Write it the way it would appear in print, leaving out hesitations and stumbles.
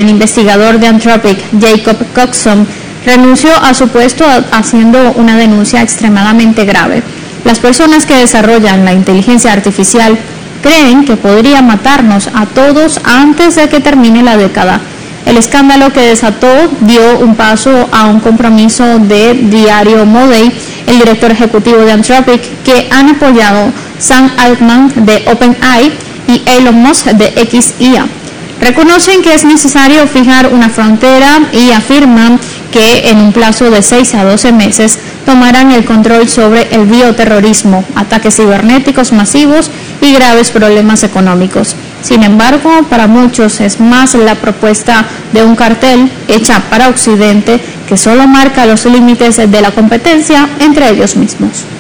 el investigador de Anthropic, Jacob Coxon, renunció a su puesto haciendo una denuncia extremadamente grave. Las personas que desarrollan la inteligencia artificial creen que podría matarnos a todos antes de que termine la década. El escándalo que desató dio un paso a un compromiso de Diario Monday, el director ejecutivo de Anthropic, que han apoyado Sam Altman de OpenAI y Elon Musk de XIA. Reconocen que es necesario fijar una frontera y afirman que en un plazo de 6 a 12 meses tomarán el control sobre el bioterrorismo, ataques cibernéticos masivos y graves problemas económicos. Sin embargo, para muchos es más la propuesta de un cartel hecha para Occidente que solo marca los límites de la competencia entre ellos mismos.